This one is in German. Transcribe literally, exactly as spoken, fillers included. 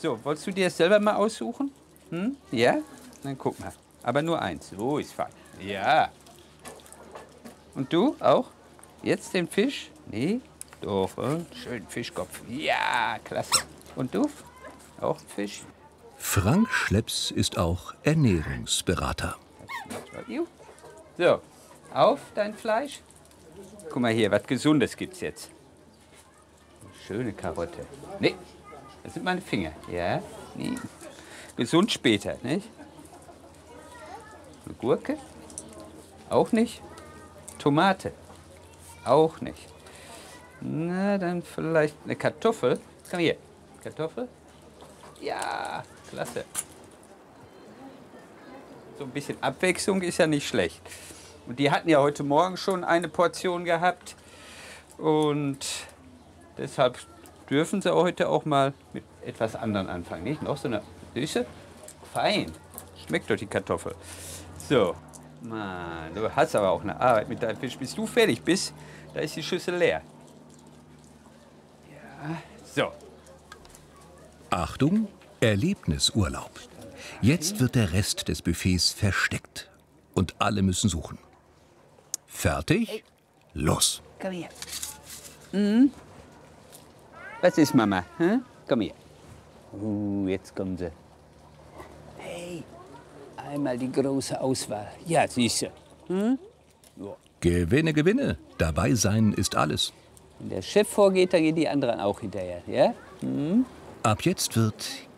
So, wolltest du dir das selber mal aussuchen? Hm? Ja? Dann guck mal. Aber nur eins. So ist fein. Ja. Und du auch? Jetzt den Fisch? Nee? Doch, äh? Schön Fischkopf. Ja, klasse. Und du? Auch ein Fisch? Frank Schlepps ist auch Ernährungsberater. So, auf dein Fleisch. Guck mal hier, was Gesundes gibt's jetzt. Schöne Karotte. Nee, das sind meine Finger. Ja, nee. Gesund später, nicht? Eine Gurke? Auch nicht. Tomate? Auch nicht. Na, dann vielleicht eine Kartoffel. Komm hier. Kartoffel? Ja, klasse. So ein bisschen Abwechslung ist ja nicht schlecht. Und die hatten ja heute Morgen schon eine Portion gehabt. Und deshalb dürfen sie heute auch mal mit etwas anderem anfangen. Nicht? Noch so eine Süße? Fein. Schmeckt doch die Kartoffel. So. Mann, du hast aber auch eine Arbeit mit deinem Fisch. Bis du fertig bist, da ist die Schüssel leer. Ja, so. Achtung, Erlebnisurlaub. Jetzt wird der Rest des Buffets versteckt. Und alle müssen suchen. Fertig? Los. Komm her. Mhm. Was ist Mama? Hm? Komm her. Uh, jetzt kommen sie. Hey, einmal die große Auswahl. Ja, siehst du. Hm? Ja. Gewinne, gewinne. Dabei sein ist alles. Wenn der Chef vorgeht, dann gehen die anderen auch hinterher. Ja? Mhm. Ab jetzt wird